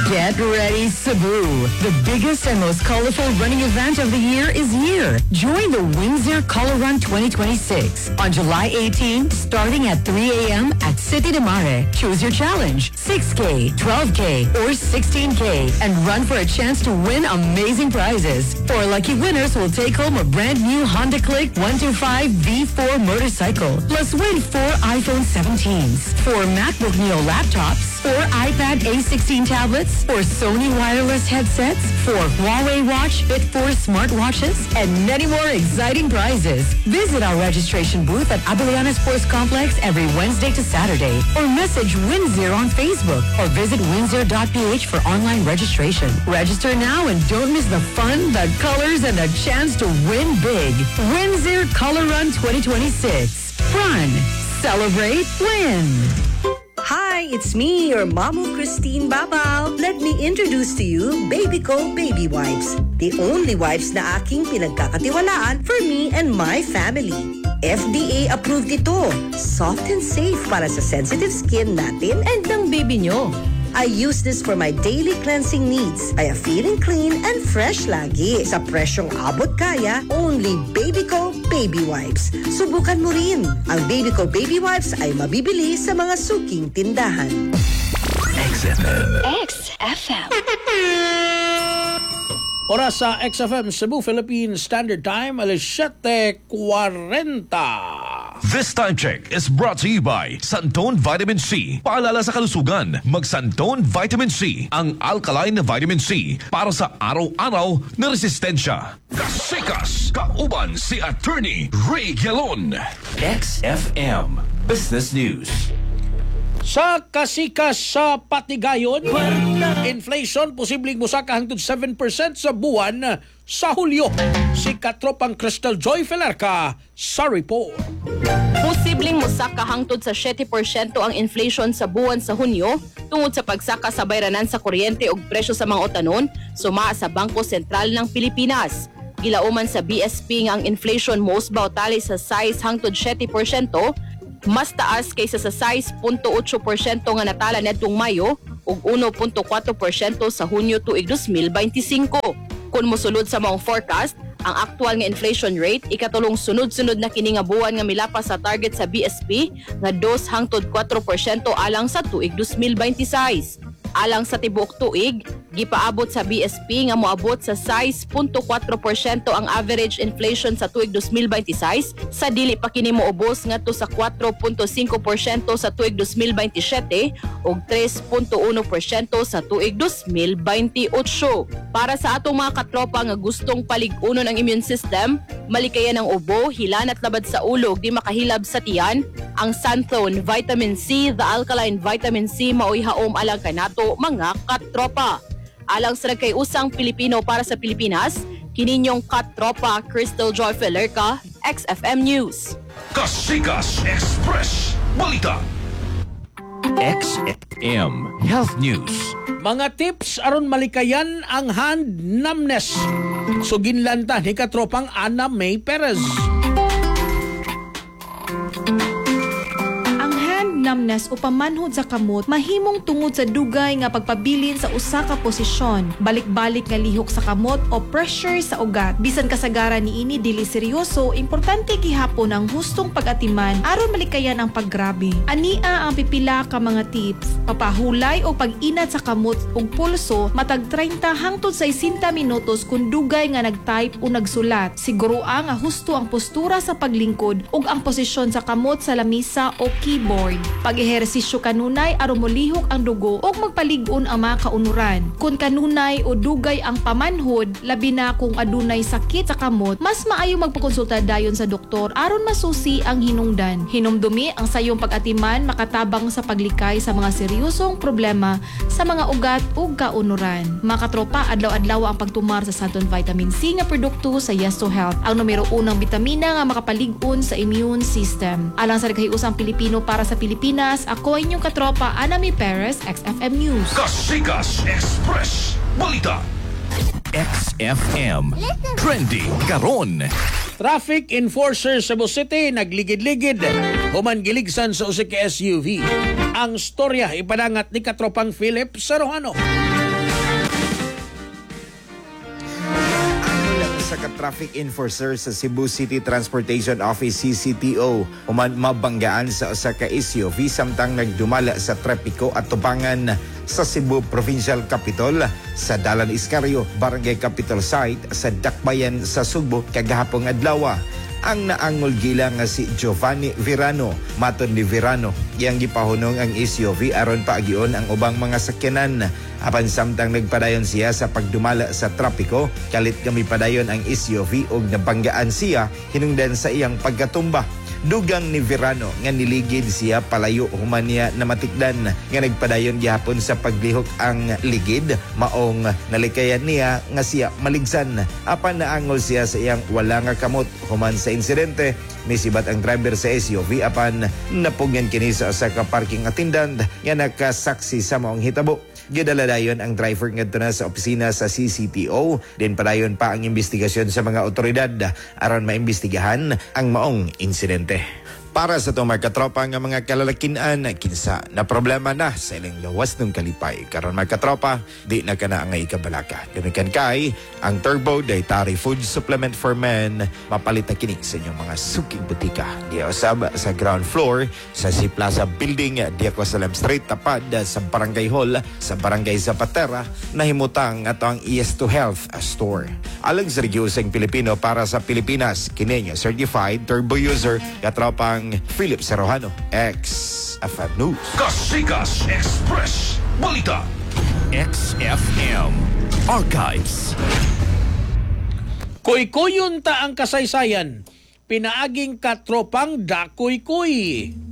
Get ready, Cebu. The biggest and most colorful running event of the year is here. Join the Windsor Color Run 2026 on July 18, starting at 3 a.m. at City de Mare. Choose your challenge, 6K, 12K, or 16K, and run for a chance to win amazing prizes. 4 lucky winners will take home a brand new Honda Click 125 V4 motorcycle, plus win 4 iPhone 17s, 4 MacBook Neo laptops, 4 iPad A16 tablets, 4 Sony wireless headsets, 4 Huawei Watch Fit 4 smartwatches, and many more exciting prizes. Visit our registration booth at Abiliana Sports Complex every Wednesday to Saturday, or message Windsor on Facebook, or visit windsor.ph for online registration. Register now and don't miss the fun, the colors, and the chance to win big. Windsor Color Run 2026. Run, celebrate, win. Hi, it's me, your Mamu Christine Babao. Let me introduce to you Babyco Baby Wipes. The only wipes na aking pinagkakatiwalaan for me and my family. FDA approved ito. Soft and safe para sa sensitive skin natin and ng baby nyo. I use this for my daily cleansing needs. Kaya feeling clean and fresh lagi. Sa presyong abot kaya, only Babyco Baby Wipes. Subukan mo rin. Ang Babyco Baby Wipes ay mabibili sa mga suking tindahan. XFM. XFM. Oras sa XFM Cebu Philippine Standard Time, 7:40. This time check is brought to you by Santone Vitamin C. Paalala sa kalusugan, mag-Santone Vitamin C, ang alkaline na vitamin C para sa araw-araw na resistensya. Kasikas, kauban si Attorney Ray Galon. XFM Business News. Sa kasikas sa patigayon, inflation posibleng musaka hangtod 7% sa buwan sa Hulyo. Si katropang Crystal Joy Felarca sa report. Posibleng musaka hangtod sa 7% ang inflation sa buwan sa Hunyo tungod sa pagsaka sa bayranan sa kuryente ug presyo sa mga utanon suma sa Bangko Sentral ng Pilipinas. Gilauman sa BSP nga ang inflation mosbaw tali sa size hangtod 7%, mas taas kaysa sa 6.8% nga natala nitong Mayo ug 1.4% sa Hunyo tuig 2025. Kung mosulod sa maong forecast, ang aktual nga inflation rate ikatulong sunod-sunod na kini nga buwan nga milapas sa target sa BSP nga 2 hangtod 4% alang sa tuig 2026. Alang sa tibuok tuig, gipaabot sa BSP nga moabot sa 6.4% ang average inflation sa tuig 2026 sa dili pa kini moubos ngadto sa 4.5% sa tuig 2027 ug 3.1% sa tuig 2028. Para sa atong mga katropa nga gustong palig-unon ang immune system, malikayan ang ubo, hilan at labad sa ulo ug di makahilab sa tiyan, ang Santone Vitamin C, the alkaline vitamin C maoy haom alang kanato mga katropa. Alang sa nagkayusang Pilipino para sa Pilipinas, kininyong katropa Crystal Joy Felarca, XFM News. Kasikas Express Balita. XFM Health News. Mga tips aron malikayan ang hand numbness. Suginlanta ni katropang Ana May Perez. Numbness o pamanhod sa kamot mahimong tungod sa dugay nga pagpabilin sa usa ka posisyon, balik-balik nga lihok sa kamot o pressure sa ugat. Bisan kasagaran niini dili seryoso, importante gihapon ang hustong pag-atiman aron malikayan ang paggrabe. Ania ang pipila ka mga tips: papahulay o pag-inat sa kamot ug pulso matag 30 hangtod sa 60 minutos kung dugay nga nag-type o nagsulat. Siguroa nga husto ang postura sa paglingkod ug ang posisyon sa kamot sa lamisa o keyboard. Pag-ehersisyo kanunay aron molihok ang dugo ug magpalig-on ang mga kaunuran. Kung kanunay o dugay ang pamanhod, labi na kung adunay sakit sa kamot, mas maayo magpakonsulta dayon sa doktor aron masusi ang hinungdan. Hinumdumi ang sayong pag-atiman makatabang sa paglikay sa mga seryosong problema sa mga ugat ug kaunuran. Mga katropa, adlaw-adlaw ang pagtumar sa Santone Vitamin C nga produkto sa Yesto Health, ang numero 1 bitamina nga makapalig-on sa immune system. Alang sa nagkayusang Pilipino para sa Pilipinas, ako inyong katropa Ana May Perez, XFM News. Kasikas Express Balita. XFM Trending karon. Traffic enforcer sa Cebu City nagligid-ligid human giligsan sa usik SUV. Ang storya ipadangat ni katropang Philip Saruhano. usa ka traffic enforcer sa Cebu City Transportation Office CCTO human mabanggaan sa usa ka SUV samtang nagdumala sa trapiko at tubangan sa Cebu Provincial Capitol sa Dalan Iscario, Barangay Capitol Site sa Dakbayan sa Sugbo kagahapong adlaw. Ang naangol gila nga si Giovanni Virano. Maton ni Virano, iyang gipahunong ang SUV aron paagion ang ubang mga sakyanan. Apan samtang nagpadayon siya sa pagdumala sa trapiko, kalit kami padayon ang SUV ug nabanggaan siya hinungdan sa iyang pagkatumba. Dugang ni Virano nga niligid siya palayo human niya na matikdan nga nagpadayon gihapon sa paglihok ang ligid maong nalikayan niya nga siya maligsan. Apan naangol siya sa iyang wala nga kamot human sa insidente. Misibat ang driver sa SUV apan napugyan kini sa usa ka parking attendant nga nakasaksi sa maong hitabo. Gidala dayon ang driver ngadto na sa opisina sa CCTO. Din padayon pa ang investigasyon sa mga otoridad aron maimbestigahan ang maong insidente. Para sa itong mga katropa nga mga kalalakinan, kinsa na problema na sa ilang lawas ng kalipay. Karon mga katropa, di na ka na ang ikabalaka. Gamikan kay, ang Turbo Dietary Food Supplement for Men, mapalit na kinig sa inyong mga suking butika. Di usab sa ground floor, sa C Plaza Building, di ako sa Lam Street, tapad sa Barangay Hall, sa Barangay Zapatera, nahimutang ato ang ES2 Health Store. Alang sa Regiuseng Pilipino para sa Pilipinas, kini certified turbo user, katropang Philip Serojano, XFM News. Kasikas Express Balita. XFM Archives. Kuy-kuyon ta ang kasaysayan. Pinaaging katropang dakoy-kuy.